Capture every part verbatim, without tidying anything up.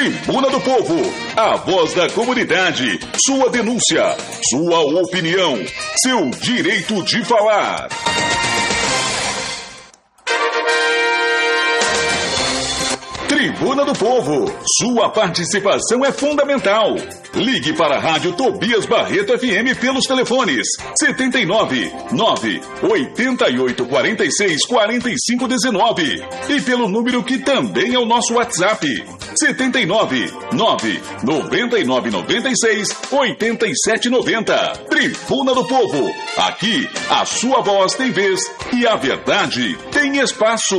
Tribuna do Povo, a voz da comunidade, sua denúncia, sua opinião, seu direito de falar. Tribuna do Povo, sua participação é fundamental. Ligue para a Rádio Tobias Barreto F M pelos telefones setenta e nove, nove, oitenta e oito, quarenta e seis, quarenta e cinco, dezenove e pelo número que também é o nosso WhatsApp setenta e nove, nove, noventa e nove, noventa e seis, oitenta e sete, noventa. Tribuna do Povo, aqui a sua voz tem vez e a verdade tem espaço.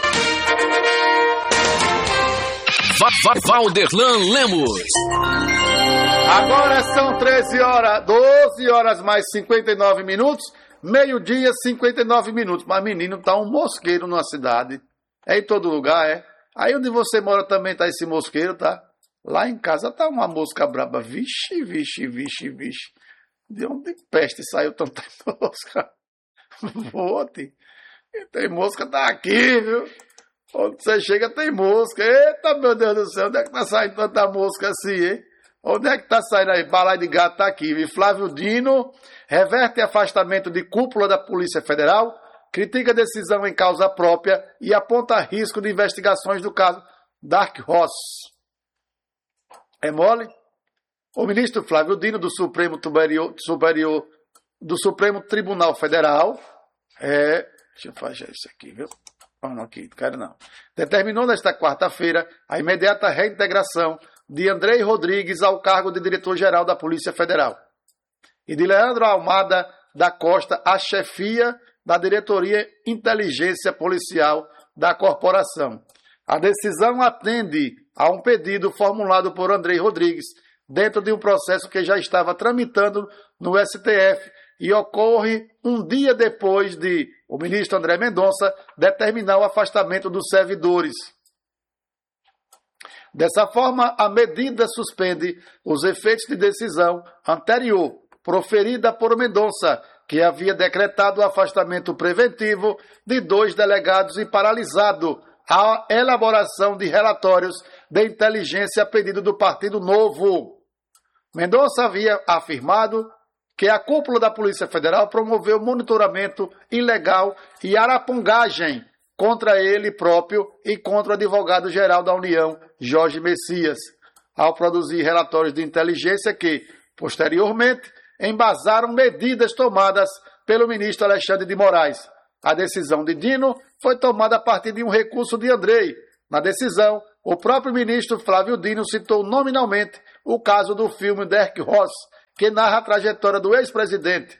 Valderlan Lemos. Agora são treze horas, doze horas mais cinquenta e nove minutos, meio-dia, cinquenta e nove minutos. Mas, menino, tá um mosqueiro na cidade. É em todo lugar, é? Aí onde você mora também tá esse mosqueiro, tá? Lá em casa tá uma mosca braba. Vixe, vixe, vixe, vixe. De onde peste saiu tanta mosca? Vote. Tem mosca, tá aqui, viu? Onde você chega tem mosca. Eita, meu Deus do céu, onde é que tá saindo tanta mosca assim, hein? Onde é que tá saindo aí? Balaio de gato tá aqui. E Flávio Dino reverte afastamento de cúpula da Polícia Federal, critica a decisão em causa própria e aponta risco de investigações do caso Dark Horse. É mole? O ministro Flávio Dino do Supremo, Superior, Superior, do Supremo Tribunal Federal, é, deixa eu fazer isso aqui, viu? Não, aqui, não quero não. Determinou nesta quarta-feira a imediata reintegração de Andrei Rodrigues ao cargo de diretor-geral da Polícia Federal e de Leandro Almada da Costa à chefia da Diretoria Inteligência Policial da corporação. A decisão atende a um pedido formulado por Andrei Rodrigues dentro de um processo que já estava tramitando no S T F e ocorre um dia depois de o ministro André Mendonça determinar o afastamento dos servidores. Dessa forma, a medida suspende os efeitos de decisão anterior, proferida por Mendonça, que havia decretado o afastamento preventivo de dois delegados e paralisado a elaboração de relatórios de inteligência a pedido do Partido Novo. Mendonça havia afirmado que a cúpula da Polícia Federal promoveu monitoramento ilegal e arapongagem contra ele próprio e contra o advogado-geral da União, Jorge Messias, ao produzir relatórios de inteligência que, posteriormente, embasaram medidas tomadas pelo ministro Alexandre de Moraes. A decisão de Dino foi tomada a partir de um recurso de Andrei. Na decisão, o próprio ministro Flávio Dino citou nominalmente o caso do filme Dark Horse, que narra a trajetória do ex-presidente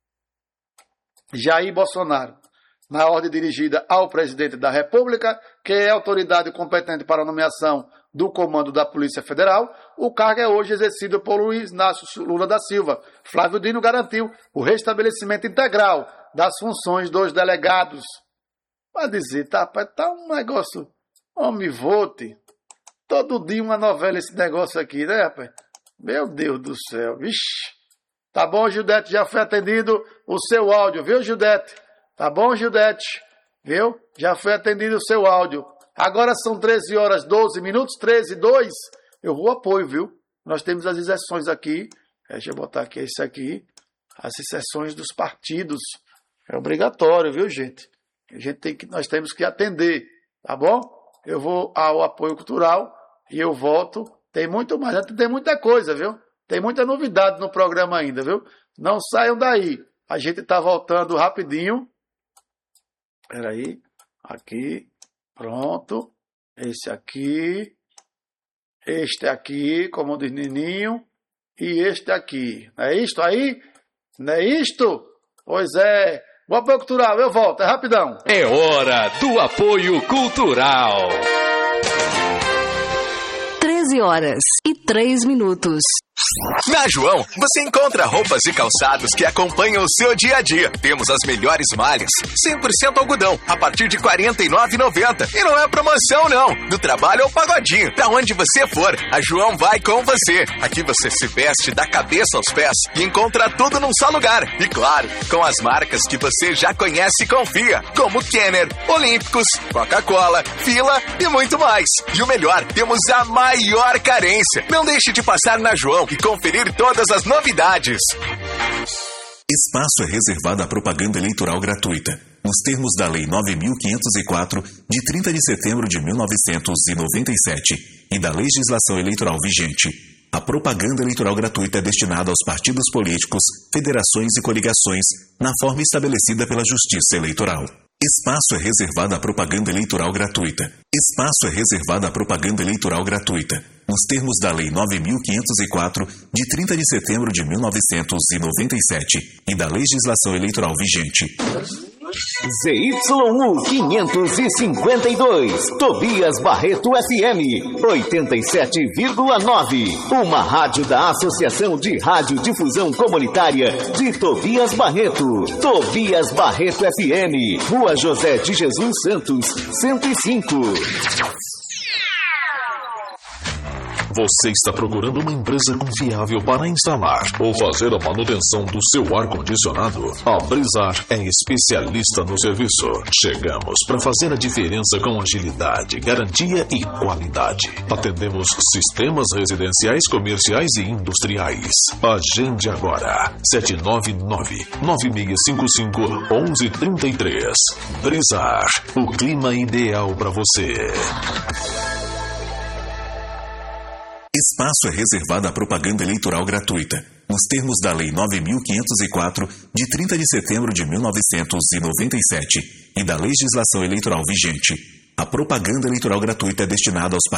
Jair Bolsonaro. Na ordem dirigida ao presidente da República, que é a autoridade competente para a nomeação do comando da Polícia Federal, o cargo é hoje exercido por Luiz Inácio Lula da Silva. Flávio Dino garantiu o restabelecimento integral das funções dos delegados. Vai dizer, tá, tá um negócio, homem, vote. Todo dia uma novela esse negócio aqui, né, rapaz? Meu Deus do céu, vixi. Tá bom, Gildete, já foi atendido o seu áudio, viu, Gildete? Tá bom, Gildete? Viu? Já foi atendido o seu áudio. Agora são treze horas, doze minutos, treze, dois. Eu vou apoio, viu? Nós temos as exceções aqui. Deixa eu botar aqui isso aqui. As exceções dos partidos. É obrigatório, viu, gente? A gente tem que, nós temos que atender, tá bom? Eu vou ao apoio cultural e eu volto. Tem muito mais, tem muita coisa, viu? Tem muita novidade no programa ainda, viu? Não saiam daí. A gente tá voltando rapidinho. Espera aí. Aqui. Pronto. Esse aqui. Este aqui, como diz Nininho. E este aqui. Não é isto aí? Não é isto? Pois é. O apoio cultural, eu volto. É rapidão. É hora do apoio cultural. treze horas e três minutos. Na João, você encontra roupas e calçados que acompanham o seu dia a dia. Temos as melhores malhas, cem por cento algodão, a partir de quarenta e nove reais e noventa centavos. E não é promoção, não. Do trabalho ao pagodinho, pra onde você for, a João vai com você. Aqui você se veste da cabeça aos pés e encontra tudo num só lugar. E claro, com as marcas que você já conhece e confia, como Kenner, Olímpicos, Coca-Cola, Fila e muito mais. E o melhor, temos a maior carência. Não deixe de passar na João e conferir todas as novidades. Espaço é reservado à propaganda eleitoral gratuita, nos termos da Lei nove mil quinhentos e quatro, de trinta de setembro de mil novecentos e noventa e sete, e da legislação eleitoral vigente. A propaganda eleitoral gratuita é destinada aos partidos políticos, federações e coligações, na forma estabelecida pela Justiça Eleitoral. Espaço é reservado à propaganda eleitoral gratuita. Espaço é reservado à propaganda eleitoral gratuita, nos termos da Lei nove mil quinhentos e quatro, de trinta de setembro de mil novecentos e noventa e sete, e da legislação eleitoral vigente. Z Y U quinhentos e cinquenta e dois, Tobias Barreto F M, oitenta e sete vírgula nove. Uma rádio da Associação de Radiodifusão Comunitária de Tobias Barreto. Tobias Barreto F M, Rua José de Jesus Santos, cento e cinco. Você está procurando uma empresa confiável para instalar ou fazer a manutenção do seu ar-condicionado? A Brizar é especialista no serviço. Chegamos para fazer a diferença com agilidade, garantia e qualidade. Atendemos sistemas residenciais, comerciais e industriais. Agende agora. sete nove nove, nove seis cinco cinco, um um três três. Brizar, o clima ideal para você. Espaço é reservado à propaganda eleitoral gratuita, nos termos da Lei nove mil quinhentos e quatro, de trinta de setembro de mil novecentos e noventa e sete, e da legislação eleitoral vigente. A propaganda eleitoral gratuita é destinada aos